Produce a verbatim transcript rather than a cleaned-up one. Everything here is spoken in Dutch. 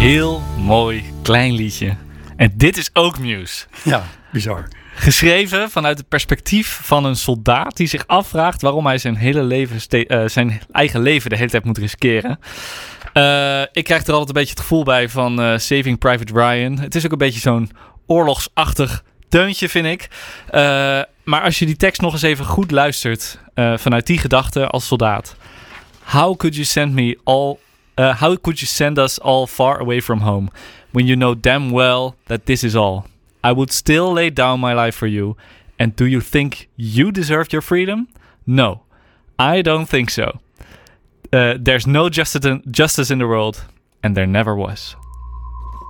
heel mooi klein liedje. En dit is ook Muse. Ja, bizar. Geschreven vanuit het perspectief van een soldaat die zich afvraagt waarom hij zijn hele leven, ste- uh, zijn eigen leven de hele tijd moet riskeren. Uh, ik krijg er altijd een beetje het gevoel bij van uh, Saving Private Ryan. Het is ook een beetje zo'n oorlogsachtig deuntje, vind ik. Uh, maar als je die tekst nog eens even goed luistert uh, vanuit die gedachte als soldaat. How could you send me all... Uh, how could you send us all far away from home when you know damn well that this is all? I would still lay down my life for you. And do you think you deserve your freedom? No, I don't think so. Uh, there's no justice in, justice in the world, and there never was.